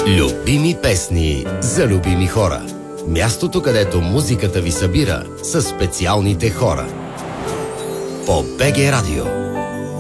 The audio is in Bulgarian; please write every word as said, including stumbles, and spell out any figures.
Любими песни за любими хора. Мястото, където музиката ви събира със специалните хора. По БГ Радио.